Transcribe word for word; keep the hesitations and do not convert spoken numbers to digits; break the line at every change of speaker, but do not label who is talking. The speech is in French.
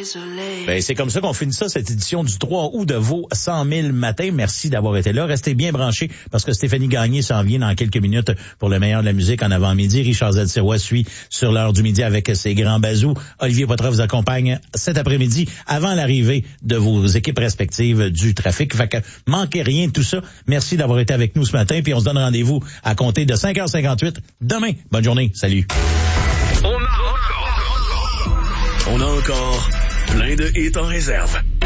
Ben, c'est comme ça qu'on finit ça, cette édition du trois août de vos cent mille matins. Merci d'avoir été là. Restez bien branchés parce que Stéphanie Gagné s'en vient dans quelques minutes pour le meilleur de la musique en avant-midi. Richard Z-Sirois suit sur l'heure du midi avec ses grands bazous. Olivier Poitras vous accompagne cet après-midi avant l'arrivée de vos équipes respectives du trafic. Fait que manquez rien de tout ça. Merci d'avoir été avec nous ce matin. Puis on se donne rendez-vous à compter de cinq heures cinquante-huit demain. Bonne journée. Salut.
On a encore, on a encore plein de hits en réserve.